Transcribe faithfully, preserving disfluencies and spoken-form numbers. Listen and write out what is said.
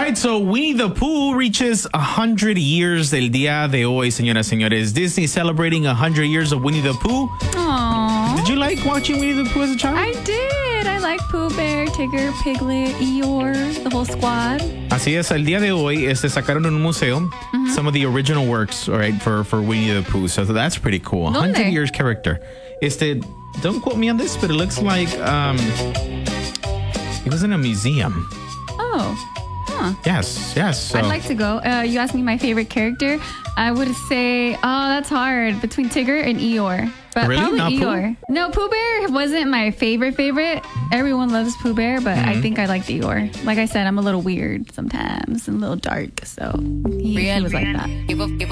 right, so Winnie the Pooh reaches one hundred years del día de hoy, señoras y señores. Disney celebrating one hundred years of Winnie the Pooh. Aww. Did you like watching Winnie the Pooh as a child? I did. I like Pooh Bear, Tigger, Piglet, Eeyore, the whole squad. Así es, el día de hoy este, sacaron en un museo mm-hmm. some of the original works, all right, for, for Winnie the Pooh. So that's pretty cool. one hundred ¿Dónde? years character. Este, don't quote me on this, but it looks like um, it was in a museum. Oh. Huh. Yes, yes. So. I'd like to go. Uh, you asked me my favorite character. I would say, oh, that's hard. Between Tigger and Eeyore. But really? probably Not Eeyore. Pooh? No, Pooh Bear wasn't my favorite favorite. Everyone loves Pooh Bear, but mm-hmm. I think I like Eeyore. Like I said, I'm a little weird sometimes and a little dark. So he, he was like that.